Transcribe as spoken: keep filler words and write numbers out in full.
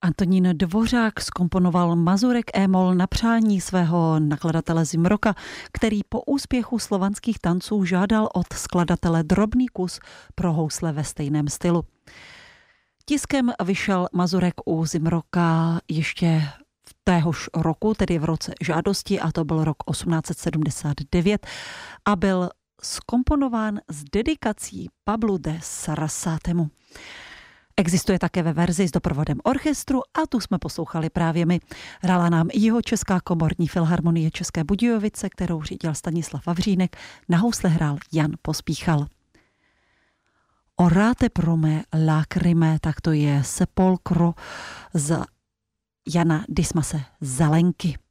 Antonín Dvořák zkomponoval mazurek e-moll na přání svého nakladatele Zimroka, který po úspěchu slovanských tanců žádal od skladatele drobný kus pro housle ve stejném stylu. Tiskem vyšel mazurek u Zimroka ještě v téhož roku, tedy v roce žádosti, a to byl rok osmnáct set sedmdesát devět, a byl zkomponován s dedikací Pablu de Sarasatemu. Existuje také ve verzi s doprovodem orchestru a tu jsme poslouchali právě my. Hrála nám Jihočeská komorní filharmonie České Budějovice, kterou řídil Stanislav Vavřínek, na housle hrál Jan Pospíchal. Orate pro mé lacrime, tak to je sepolkro z Jana Dismase Zelenky.